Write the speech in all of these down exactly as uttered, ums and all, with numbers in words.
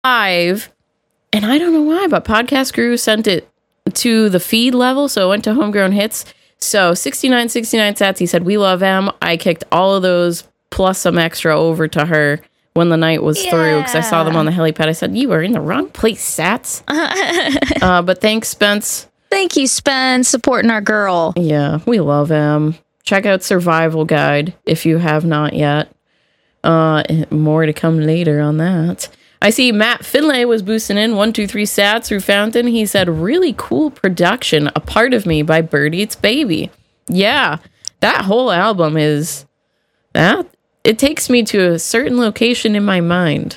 live, and I don't know why, but Podcast Guru sent it to the feed level, so it went to Homegrown Hits. So sixty-nine sixty-nine sats, he said, we love em. I kicked all of those plus some extra over to her when the night was yeah. through, because I saw them on the helipad. I said, you are in the wrong place, sats. uh, but thanks, Spence. Thank you, Spence, supporting our girl. Yeah, we love him. Check out Survival Guide if you have not yet. Uh, more to come later on that. I see Matt Finlay was boosting in one two three sats through Fountain. He said, really cool production, A Part of Me by Bird Eats Baby. Yeah, that whole album is... that. It takes me to a certain location in my mind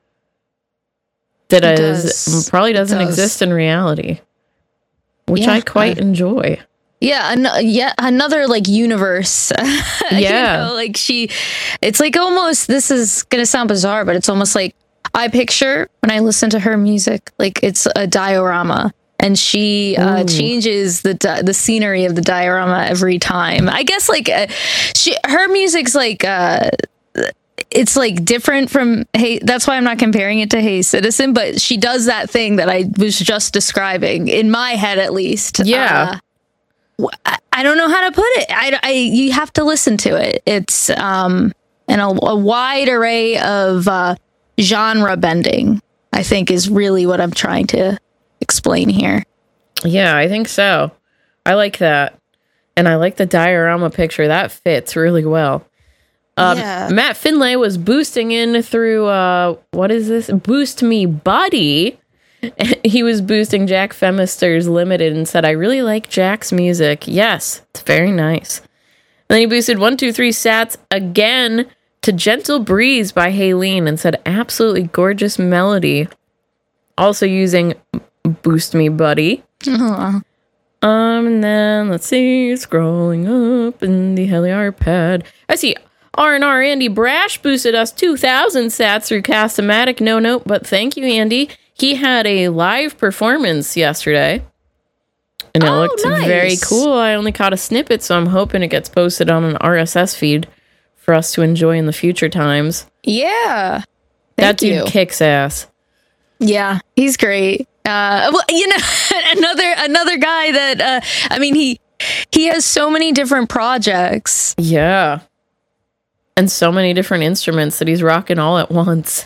that it is, does. probably doesn't does. exist in reality, which yeah, I quite I, enjoy. Yeah, an- yeah, another like universe. Yeah, you know, like she, it's like almost. This is gonna sound bizarre, but it's almost like I picture when I listen to her music, like it's a diorama, and she uh, changes the di- the scenery of the diorama every time. I guess like uh, she, her music's like. Uh, It's like different from Hey, that's why I'm not comparing it to Hey Citizen, but she does that thing that I was just describing in my head, at least. Yeah. Uh, I, I don't know how to put it. I, I, you have to listen to it. It's, um, and a, a wide array of, uh, genre bending, I think is really what I'm trying to explain here. Yeah, I think so. I like that. And I like the diorama picture. That fits really well. Um, yeah. Matt Finlay was boosting in through, uh, what is this? Boost Me Buddy. He was boosting Jack Femister's Limited and said, I really like Jack's music. Yes, it's very nice. And then he boosted one two three sats again to Gentle Breeze by Haylene and said, absolutely gorgeous melody. Also using Boost Me Buddy. Aww. Um, and then, let's see, scrolling up in the HeliArpad. I see R and R Andy Brash boosted us two thousand sats through Cast-O-Matic. No note, but thank you, Andy. He had a live performance yesterday, and it oh, looked nice. very cool. I only caught a snippet, so I'm hoping it gets posted on an R S S feed for us to enjoy in the future times. Yeah. That dude you. kicks ass. Yeah, he's great. Uh, well, you know, another another guy that, uh, I mean, he he has so many different projects. Yeah. And so many different instruments that he's rocking all at once.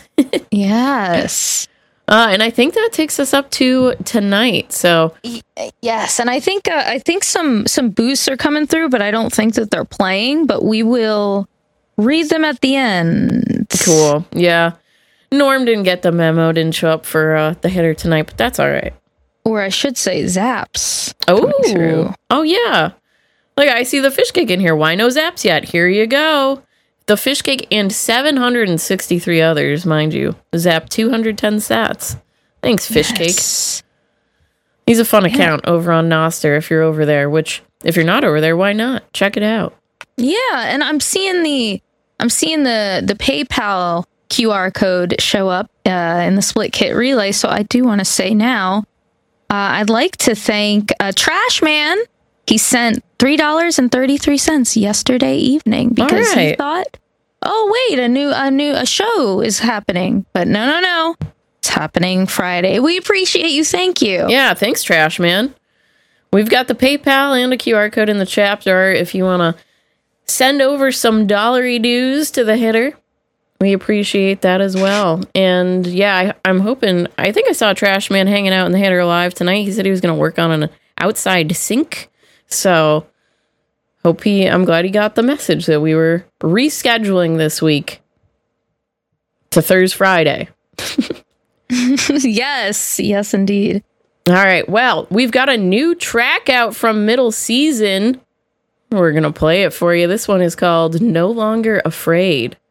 Yes. Uh, and I think that takes us up to tonight. So yes, and I think uh, I think some some boosts are coming through, but I don't think that they're playing. But we will read them at the end. Cool. Yeah. Norm didn't get the memo, didn't show up for uh, the hitter tonight, but that's all right. Or I should say Zaps. Oh, oh yeah. Look, I see the fish cake in here. Why no Zaps yet? Here you go. The fish cake and seven hundred sixty-three others, mind you. Zap two hundred ten sats. Thanks, fish yes. cake. He's a fun yeah. account over on Noster if you're over there, which if you're not over there, why not? Check it out. Yeah, and I'm seeing the I'm seeing the the PayPal Q R code show up uh, in the Split Kit Relay, so I do want to say now, uh, I'd like to thank uh, Trash Man. He sent three dollars and thirty-three cents yesterday evening because right. he thought, oh, wait, a new a new a show is happening. But no, no, no. It's happening Friday. We appreciate you. Thank you. Yeah, thanks, Trash Man. We've got the PayPal and a Q R code in the chat jar if you want to send over some dollary dues to the hitter. We appreciate that as well. And yeah, I, I'm hoping, I think I saw Trash Man hanging out in the hitter live tonight. He said he was going to work on an outside sink. So, hope he, I'm glad he got the message that we were rescheduling this week to Thursday, Friday. Yes, yes, indeed. All right, well, we've got a new track out from Middle Season. We're going to play it for you. This one is called No Longer Afraid.